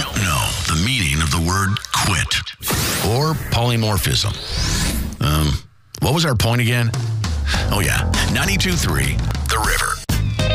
don't know the meaning of the word quit or polymorphism. What was our point again? Oh, yeah. 92.3, The River.